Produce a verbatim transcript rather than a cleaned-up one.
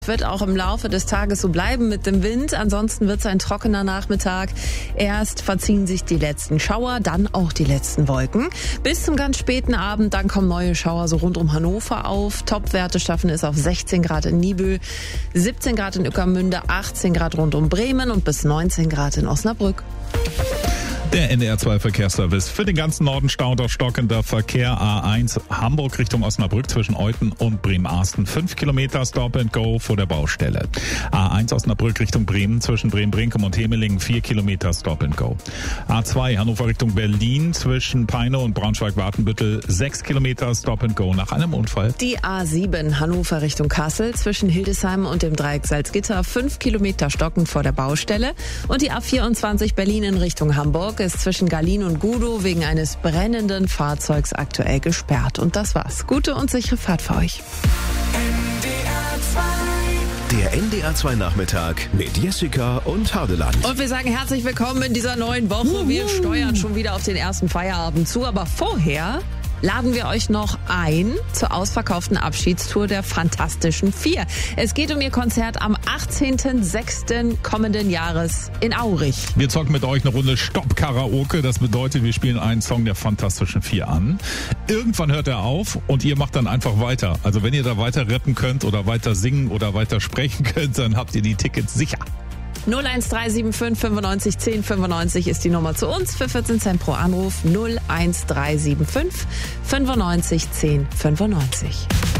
Wird auch im Laufe des Tages so bleiben mit dem Wind. Ansonsten wird es ein trockener Nachmittag. Erst verziehen sich die letzten Schauer, dann auch die letzten Wolken. Bis zum ganz späten Abend, dann kommen neue Schauer so rund um Hannover auf. Topwerte schaffen es auf sechzehn Grad in Niebüll, siebzehn Grad in Ueckermünde, achtzehn Grad rund um Bremen und bis neunzehn Grad in Osnabrück. Der N D R zwei Verkehrsservice für den ganzen Norden staut auf stockender Verkehr. A eins Hamburg Richtung Osnabrück zwischen Euthen und Bremen-Arsten. Fünf Kilometer Stop and Go vor der Baustelle. A eins Osnabrück Richtung Bremen zwischen Bremen-Brinkum und Hemelingen. Vier Kilometer Stop and Go. A zwei Hannover Richtung Berlin zwischen Peine und Braunschweig-Wartenbüttel. Sechs Kilometer Stop and Go nach einem Unfall. Die A sieben Hannover Richtung Kassel zwischen Hildesheim und dem Dreieck Salzgitter. Fünf Kilometer stockend vor der Baustelle. Und die A vierundzwanzig Berlin in Richtung Hamburg ist zwischen Gallin und Gudow wegen eines brennenden Fahrzeugs aktuell gesperrt. Und das war's. Gute und sichere Fahrt für euch. Der N D R zwei Nachmittag mit Jessica und Hardeland. Und wir sagen herzlich willkommen in dieser neuen Woche. Wir steuern schon wieder auf den ersten Feierabend zu, aber vorher laden wir euch noch ein zur ausverkauften Abschiedstour der Fantastischen Vier. Es geht um ihr Konzert am achtzehnten sechsten kommenden Jahres in Aurich. Wir zocken mit euch eine Runde Stopp-Karaoke. Das bedeutet, wir spielen einen Song der Fantastischen Vier an. Irgendwann hört er auf und ihr macht dann einfach weiter. Also wenn ihr da weiter rappen könnt oder weiter singen oder weiter sprechen könnt, dann habt ihr die Tickets sicher. null eins drei sieben fünf fünfundneunzig zehn fünfundneunzig ist die Nummer zu uns für vierzehn Cent pro Anruf. null eins drei sieben fünf fünfundneunzig zehn fünfundneunzig.